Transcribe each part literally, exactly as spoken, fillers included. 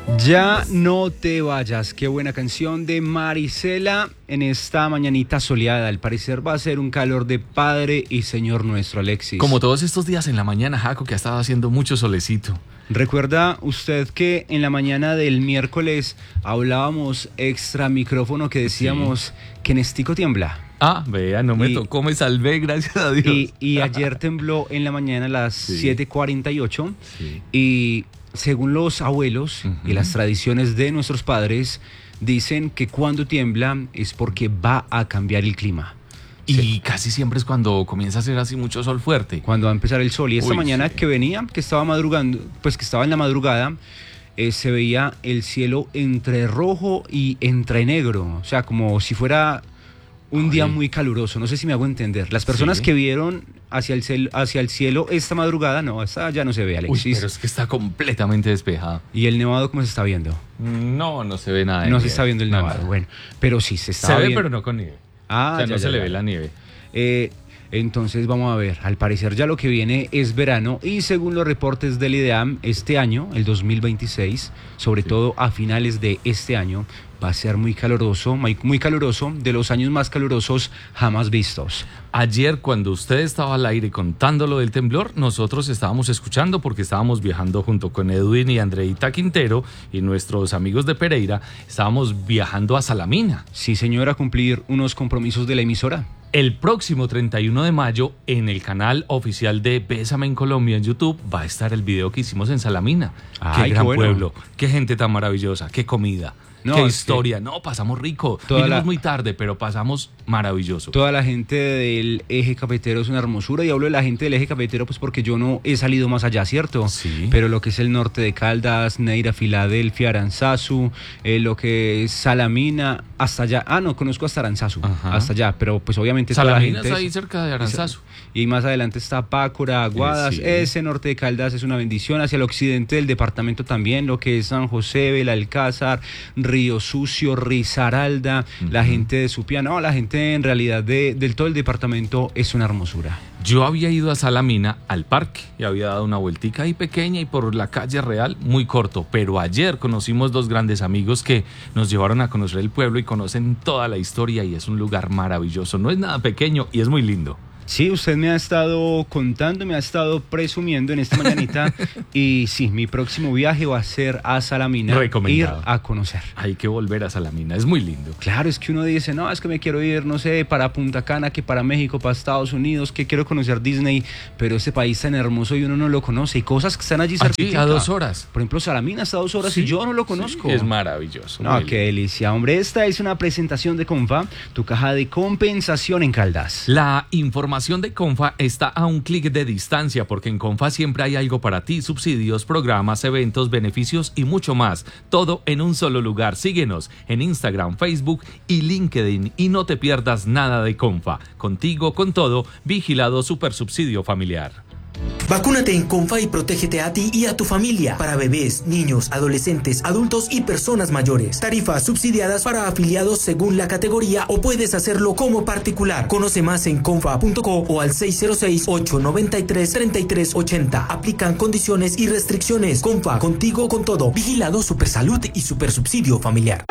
Ya no te vayas, qué buena canción de Marisela en esta mañanita soleada. Al parecer va a ser un calor de Padre y Señor nuestro, Alexis. Como todos estos días en la mañana, Jaco, que ha estado haciendo mucho solecito. ¿Recuerda usted que en la mañana del miércoles hablábamos extra micrófono que decíamos sí. que Nestico tiembla? Ah, vea, no me y, tocó, me salvé, gracias a Dios. Y, y ayer tembló en la mañana a las sí. siete cuarenta y ocho sí. y según los abuelos uh-huh. y las tradiciones de nuestros padres, dicen que cuando tiembla es porque va a cambiar el clima. Y sí. casi siempre es cuando comienza a hacer así mucho sol fuerte. Cuando va a empezar el sol. Y esta Uy, mañana sí. que venía, que estaba madrugando, pues que estaba en la madrugada, eh, se veía el cielo entre rojo y entre negro. O sea, como si fuera un Ay. día muy caluroso. No sé si me hago entender. Las personas sí. que vieron hacia el, cielo, hacia el cielo esta madrugada, no, esta ya no se ve, Alexis. Uy, pero es que está completamente despejado. ¿Y el nevado cómo se está viendo? No, no se ve nada. No nieve. Se está viendo el nevado. Nada. Bueno, pero sí se está Se viendo. ve, pero no con nieve. Ah, o sea, ya, no ya, se ya. le ve la nieve. Eh, entonces vamos a ver, al parecer ya lo que viene es verano y según los reportes del IDEAM, este año, el dos mil veintiséis, sobre sí. todo a finales de este año, va a ser muy caluroso, muy, muy caluroso, de los años más calurosos jamás vistos. Ayer, cuando usted estaba al aire contando lo del temblor, nosotros estábamos escuchando porque estábamos viajando junto con Edwin y Andreita Quintero y nuestros amigos de Pereira, estábamos viajando a Salamina. Sí, señora, a cumplir unos compromisos de la emisora. El próximo treinta y uno de mayo, en el canal oficial de Bésame en Colombia en YouTube, va a estar el video que hicimos en Salamina. Ay, qué gran qué bueno. pueblo, qué gente tan maravillosa, qué comida. No, qué historia, que no, pasamos rico, vinimos la, muy tarde, pero pasamos maravilloso. Toda la gente del eje cafetero es una hermosura, y hablo de la gente del eje cafetero pues porque yo no he salido más allá, ¿cierto? Sí. Pero lo que es el norte de Caldas, Neira, Filadelfia, Aranzazu, eh, lo que es Salamina, hasta allá, ah no, conozco hasta Aranzazu, Ajá. hasta allá, pero pues obviamente Salamina toda la gente está ahí cerca de Aranzazu. Y más adelante está Pácora, Aguadas, sí. ese norte de Caldas es una bendición, hacia el occidente del departamento también, lo que es San José, Belalcázar, Río Sucio, Risaralda, uh-huh. la gente de Supía, no, la gente en realidad de, del todo el departamento es una hermosura. Yo había ido a Salamina al parque y había dado una vueltica ahí pequeña y por la calle real muy corto, pero ayer conocimos dos grandes amigos que nos llevaron a conocer el pueblo y conocen toda la historia y es un lugar maravilloso, no es nada pequeño y es muy lindo. Sí, usted me ha estado contando, me ha estado presumiendo en esta mañanita y sí, mi próximo viaje va a ser a Salamina, ir a conocer. Hay que volver a Salamina, es muy lindo. Claro, es que uno dice, no, es que me quiero ir, no sé, para Punta Cana, que para México, para Estados Unidos, que quiero conocer Disney, pero este país tan hermoso y uno no lo conoce, y cosas que están allí cerquita. A dos horas. Por ejemplo, Salamina está a dos horas sí, y yo no lo conozco. Sí, es maravilloso. No, qué delicia, hombre, esta es una presentación de Confa, tu caja de compensación en Caldas. La información de Confa está a un clic de distancia porque en Confa siempre hay algo para ti, subsidios, programas, eventos, beneficios y mucho más. Todo en un solo lugar. Síguenos en Instagram, Facebook y LinkedIn y no te pierdas nada de Confa. Contigo, con todo, vigilado Supersubsidio Familiar. Vacúnate en Confa y protégete a ti y a tu familia. Para bebés, niños, adolescentes, adultos y personas mayores. Tarifas subsidiadas para afiliados según la categoría o puedes hacerlo como particular. Conoce más en confa punto co o al seis cero seis, ocho nueve tres, tres tres ocho cero. Aplican condiciones y restricciones. Confa, contigo con todo. Vigilado Supersalud y Supersubsidio Familiar.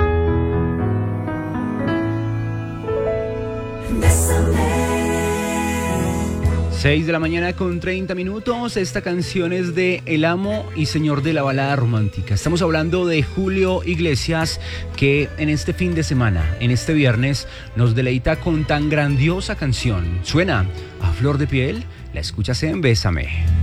seis de la mañana con treinta minutos, esta canción es de El Amo y Señor de la Balada Romántica. Estamos hablando de Julio Iglesias, que en este fin de semana, en este viernes, nos deleita con tan grandiosa canción. Suena a flor de piel, la escuchas en Bésame.